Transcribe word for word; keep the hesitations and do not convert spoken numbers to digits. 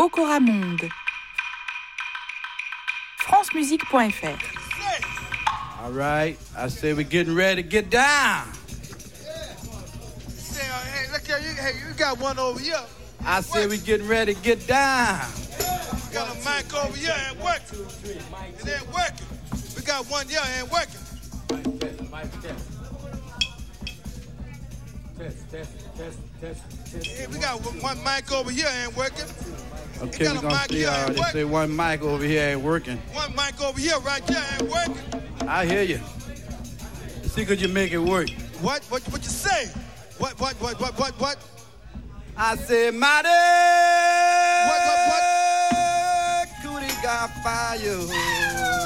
Okora Monde. france musique point f r. All right, I say we're getting ready to get down. Say, uh, hey, look here, you, hey, you got one over here. I say we're getting ready to get down. We got a mic over here and working. It ain't working. We got one here and working. Mic test, mic test. Test, test, test, test, test. Hey, we got one mic over here and working. Okay, we're gonna see, uh, they say one mic over here ain't working. One mic over here right here ain't working. I hear you. See, could you make it work? What, what, what you say? What, what, what, what, what, what? I said, mighty. What, what, what? Cootie got fire.